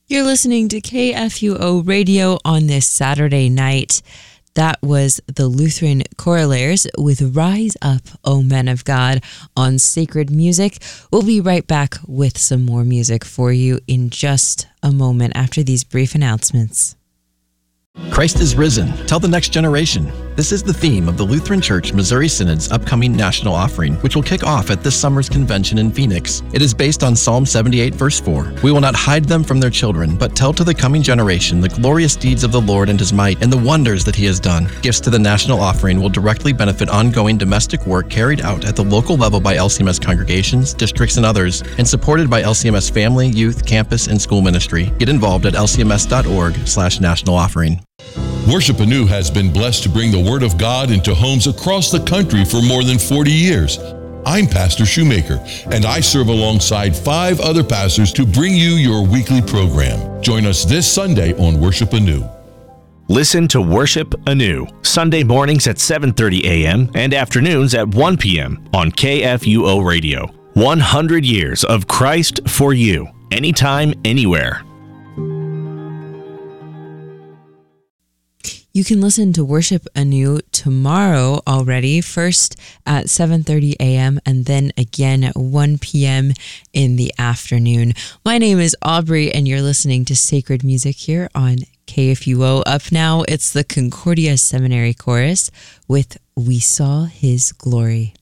You're listening to KFUO Radio on this Saturday night. That was the Lutheran Choraleers with Rise Up, O Men of God on Sacred Music. We'll be right back with some more music for you in just a moment after these brief announcements. Christ is risen. Tell the next generation. This is the theme of the Lutheran Church Missouri Synod's upcoming national offering, which will kick off at this summer's convention in Phoenix. It is based on Psalm 78, verse 4. We will not hide them from their children, but tell to the coming generation the glorious deeds of the Lord and His might and the wonders that He has done. Gifts to the national offering will directly benefit ongoing domestic work carried out at the local level by LCMS congregations, districts, and others, and supported by LCMS family, youth, campus, and school ministry. Get involved at lcms.org/national offering. Worship Anew has been blessed to bring the Word of God into homes across the country for more than 40 years. I'm Pastor Shoemaker, and I serve alongside 5 other pastors to bring you your weekly program. Join us this Sunday on Worship Anew. Listen to Worship Anew, Sunday mornings at 7:30 a.m. and afternoons at 1 p.m. on KFUO Radio. 100 years of Christ for you, anytime, anywhere. You can listen to Worship Anew tomorrow already, first at 7:30 a.m. and then again at 1 p.m. in the afternoon. My name is Aubrey, and you're listening to Sacred Music here on KFUO. Up now, it's the Concordia Seminary Chorus with We Saw His Glory.